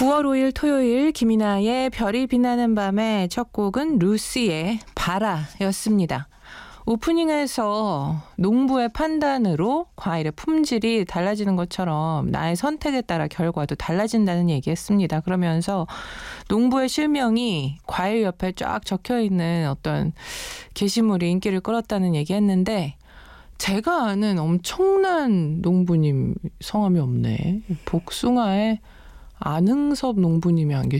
9월 5일 토요일 김이나의 별이 빛나는 밤의 첫 곡은 루시의 바라였습니다. 오프닝에서 농부의 판단으로 과일의 품질이 달라지는 것처럼 나의 선택에 따라 결과도 달라진다는 얘기했습니다. 그러면서 농부의 실명이 과일 옆에 쫙 적혀있는 어떤 게시물이 인기를 끌었다는 얘기했는데 제가 아는 엄청난 농부님 성함이 없네. 복숭아에 안흥섭 농부님이 안